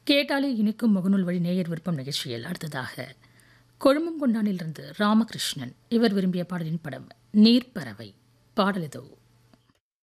கேட்டாலே இனிக்கும் முகநூல் வழி நேயர் விருப்பம் நிகழ்ச்சியில் அடுத்ததாக கொழும்புங்கொண்டானிலிருந்து ராமகிருஷ்ணன் இவர் விரும்பிய பாடலின் படம் நீர்ப்பறவை பாடலிதோ.